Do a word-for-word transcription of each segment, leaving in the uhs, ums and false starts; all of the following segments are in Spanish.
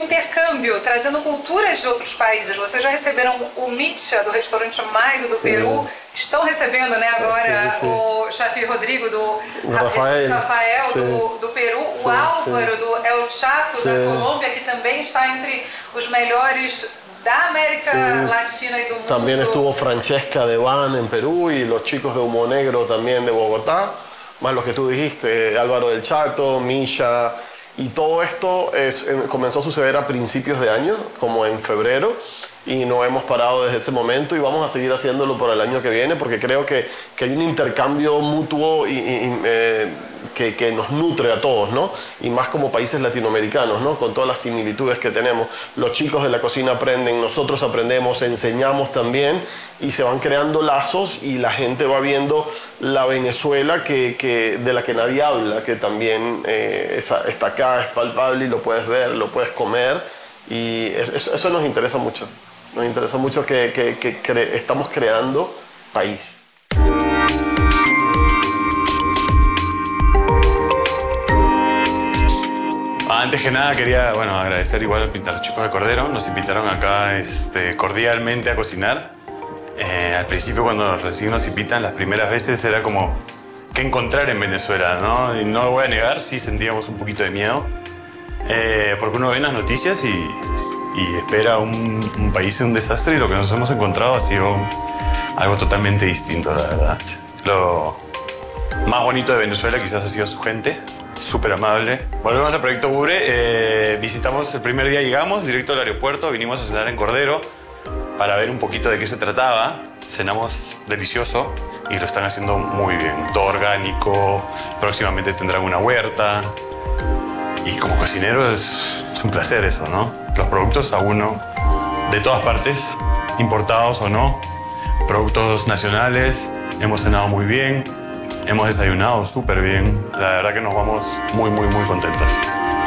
intercâmbio, trazendo culturas de outros países. Vocês já receberam o Micha, do restaurante Maido do sim. Peru. Estão recebendo, né, agora sim, sim. o chefe Rodrigo do Rafael, Rafael do, do Peru, sim, o Álvaro sim. do El Chato sim. da Colômbia, que também está entre os melhores da América sí. Latina y del mundo. También estuvo Francesca de Van en Perú y los chicos de Humo Negro también de Bogotá, más los que tú dijiste, Álvaro del Chato, Misha, y todo esto es, comenzó a suceder a principios de año, como en febrero, y no hemos parado desde ese momento y vamos a seguir haciéndolo por el año que viene porque creo que, que hay un intercambio mutuo y, y, eh, que, que nos nutre a todos, ¿no? Y más como países latinoamericanos, ¿no? Con todas las similitudes que tenemos. Los chicos de la cocina aprenden, nosotros aprendemos, enseñamos también y se van creando lazos y la gente va viendo la Venezuela que, que, de la que nadie habla, que también eh, esa, está acá, es palpable y lo puedes ver, lo puedes comer y eso, eso nos interesa mucho. Nos interesa mucho que, que, que cre estamos creando país. Antes que nada quería bueno, agradecer igual a los chicos de Cordero. Nos invitaron acá este, cordialmente a cocinar. Eh, al principio cuando recién nos invitan, las primeras veces era como qué encontrar en Venezuela, ¿no? Y no lo voy a negar, sí sentíamos un poquito de miedo. Eh, porque uno ve las noticias y, y espera un, un país en un desastre y lo que nos hemos encontrado ha sido algo totalmente distinto, la verdad. Lo más bonito de Venezuela quizás ha sido su gente. Súper amable. Volvemos al Proyecto Bubre. Eh, visitamos el primer día, llegamos directo al aeropuerto, vinimos a cenar en Cordero para ver un poquito de qué se trataba. Cenamos delicioso y lo están haciendo muy bien. Todo orgánico, próximamente tendrán una huerta. Y como cocinero es, es un placer eso, ¿no? Los productos a uno, de todas partes, importados o no, productos nacionales, hemos cenado muy bien. Hemos desayunado súper bien. La verdad que nos vamos muy, muy, muy contentos.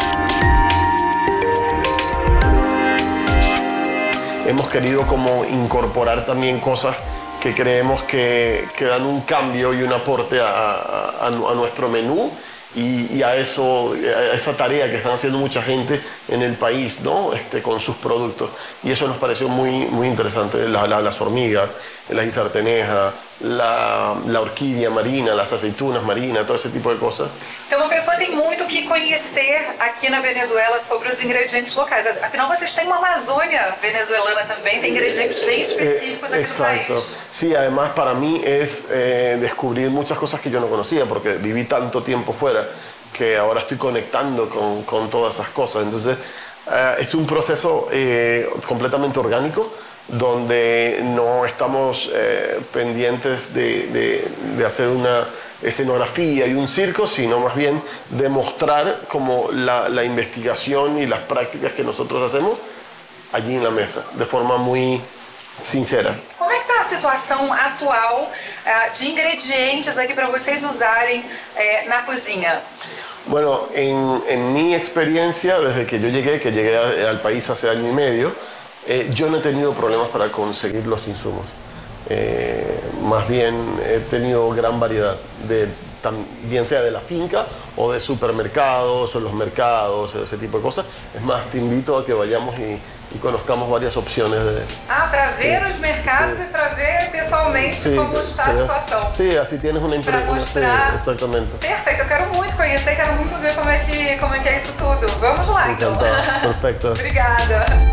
Hemos querido como incorporar también cosas que creemos que, que dan un cambio y un aporte a, a, a nuestro menú y, y a, eso, a esa tarea que están haciendo mucha gente en el país, ¿no? Este, con sus productos. Y eso nos pareció muy, muy interesante. La, la, las hormigas, la isarteneja, La, la orquídea marina, las aceitunas marinas, todo esse tipo de coisas. Então uma pessoa tem muito que conhecer aqui na Venezuela sobre os ingredientes locais. Afinal, vocês têm uma Amazônia venezuelana também, tem ingredientes bem específicos aqui Exacto. no país. Sí, además para mí es eh, descubrir muchas cosas que yo no conocía porque viví tanto tiempo fuera que ahora estoy conectando con, con todas esas cosas. Entonces eh, es un proceso eh, completamente orgánico donde no estamos eh, pendientes de, de, de hacer una escenografía y un circo, sino más bien demostrar como la, la investigación y las prácticas que nosotros hacemos allí en la mesa, de forma muy sincera. Como é que está a situação atual uh, de ingredientes aqui para vocês usarem uh, na cozinha? Bueno, en, en mi experiencia, desde que yo llegué, que llegué a, al país hace año y medio, Eh, yo no he tenido problemas para conseguir los insumos. Eh, más bien he tenido gran variedad, de, tam, bien sea de la finca o de supermercados o los mercados, ese tipo de cosas. Es más, te invito a que vayamos y, y conozcamos varias opciones. De, ah, para ver sí, os mercados sí. E para ver pessoalmente sí, como está a situação. Sí, así tienes una impresión. Para mostrar. Sí, exactamente. Perfeito, eu quero muito conhecer, quero muito ver como é que, como é, que é isso tudo. Vamos lá, então. Perfecto. Obrigada.